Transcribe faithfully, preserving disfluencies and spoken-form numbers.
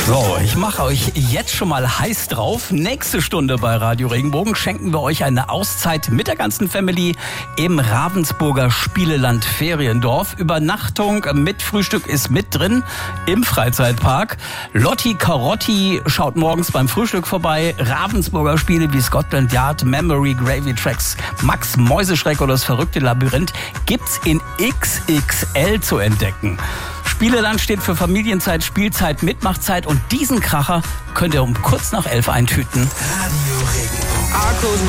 So, ich mache euch jetzt schon mal heiß drauf. Nächste Stunde bei Radio Regenbogen schenken wir euch eine Auszeit mit der ganzen Family im Ravensburger Spieleland Feriendorf. Übernachtung mit Frühstück ist mit drin im Freizeitpark. Lotti Carotti schaut morgens beim Frühstück vorbei. Ravensburger Spiele wie Scotland Yard, Memory, Gravy Tracks, Max Mäuseschreck oder das verrückte Labyrinth gibt's in X X L zu entdecken. Spieleland steht für Familienzeit, Spielzeit, Mitmachzeit und diesen Kracher könnt ihr um kurz nach elf eintüten. Radio Regenbogen.